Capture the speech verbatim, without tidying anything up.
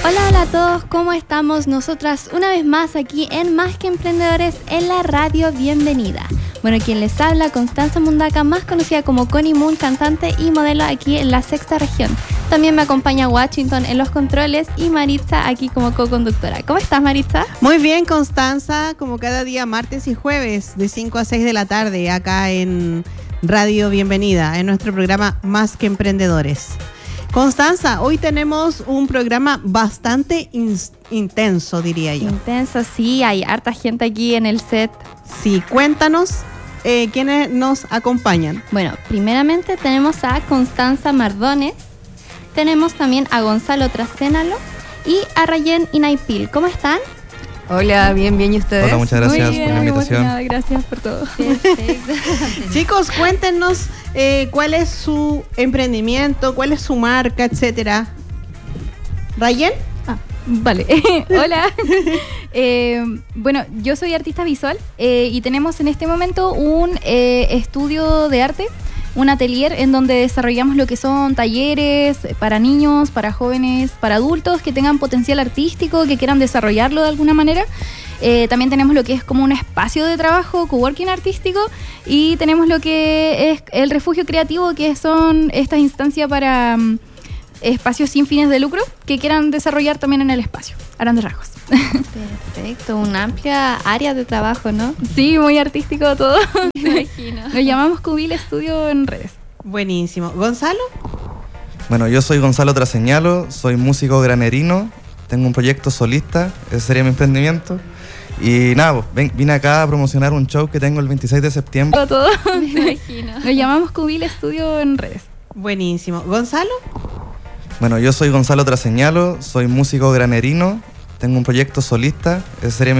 Hola, hola a todos, ¿cómo estamos? Nosotras una vez más aquí en Más que Emprendedores en la radio. Bienvenida. Bueno, quien les habla, Constanza Mundaca, más conocida como Connie Moon, cantante y modelo aquí en la sexta región. También me acompaña Washington en los controles y Maritza aquí como co-conductora. ¿Cómo estás, Maritza? Muy bien, Constanza, como cada día martes y jueves de cinco a seis de la tarde acá en Radio Bienvenida, en nuestro programa Más que Emprendedores. Constanza, hoy tenemos un programa bastante in- intenso, diría yo. Intenso, sí, hay harta gente aquí en el set. Sí, cuéntanos eh, quiénes nos acompañan. Bueno, primeramente tenemos a Constanza Mardones, tenemos también a Gonzalo Tracénalo y a Rayen Inaipil. ¿Cómo están? Hola, bien, bien, ¿y ustedes? Hola, muchas gracias Muy bien, por la invitación. emocionada, gracias por todo. Perfecto. Chicos, cuéntenos eh, cuál es su emprendimiento, cuál es su marca, etcétera. ¿Rayen? Ah, vale. Hola. eh, bueno, yo soy artista visual eh, y tenemos en este momento un eh, estudio de arte, un atelier en donde desarrollamos lo que son talleres para niños, para jóvenes, para adultos que tengan potencial artístico, que quieran desarrollarlo de alguna manera. Eh, también tenemos lo que es como un espacio de trabajo, coworking artístico, y tenemos lo que es el refugio creativo, que son estas instancias para um, espacios sin fines de lucro que quieran desarrollar también en el espacio, a grandes rasgos. Perfecto, una amplia área de trabajo, ¿no? Sí, muy artístico todo. Me imagino. Nos llamamos Cubil Estudio en redes. Buenísimo. ¿Gonzalo? Bueno, yo soy Gonzalo Traseñalo, soy músico granerino, tengo un proyecto solista, ese sería mi emprendimiento. Y nada, pues, ven, vine acá a promocionar un show que tengo el veintiséis de septiembre. Todo. Me imagino. Nos llamamos Cubil Estudio en redes. Buenísimo. ¿Gonzalo? Bueno, yo soy Gonzalo Traseñalo, soy músico granerino, tengo un proyecto solista, ese sería mi